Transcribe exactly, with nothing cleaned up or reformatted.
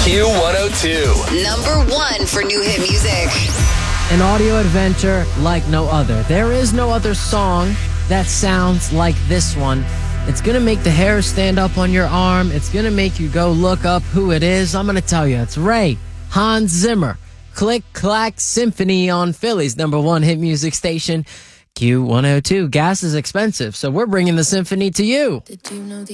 Q one oh two. Number one for new hit music. An audio adventure like no other. There is no other song that sounds like this one. It's going to make the hair stand up on your arm. It's going to make you go look up who it is. I'm going to tell you. It's Ray Hans Zimmer. Click Clack Symphony on Philly's number one hit music station, Q one oh two. Gas is expensive, so we're bringing the symphony to you. Did you know